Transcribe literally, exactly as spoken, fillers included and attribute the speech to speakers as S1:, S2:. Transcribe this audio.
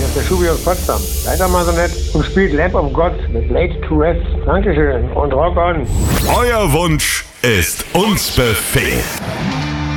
S1: der Schubi aus Potsdam. Seid doch mal so nett und spielt Lamp of God mit Laid to Rest. Dankeschön und rock on.
S2: Euer Wunsch ist uns Befehl.